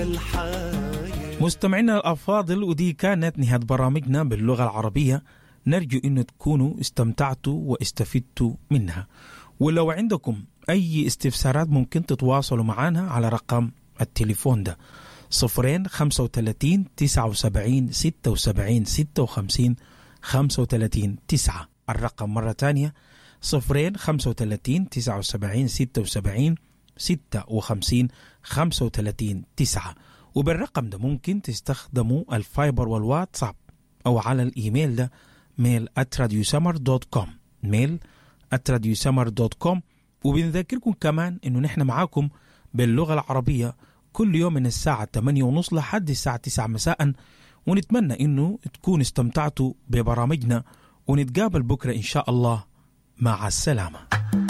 الحياة. مستمعينا الأفاضل، ودي كانت نهاية برامجنا باللغة العربية. نرجو أن تكونوا استمتعتوا واستفدتوا منها. ولو عندكم أي استفسارات ممكن تتواصلوا معنا على رقم التليفون ده 035 79 76 56 35 9. الرقم مرة تانية 035 79 76 56 35 9. وبالرقم ده ممكن تستخدموا الفايبر والواتساب أو على الإيميل ده mail@radiosummer.com mail@radiosummer.com. وبنذكركم كمان إنه نحن معاكم باللغة العربية كل يوم من الساعة 8:30 لحد الساعة 9 مساء. ونتمنى إنه تكون استمتعتوا ببرامجنا، ونتقابل بكرة إن شاء الله. مع السلامة.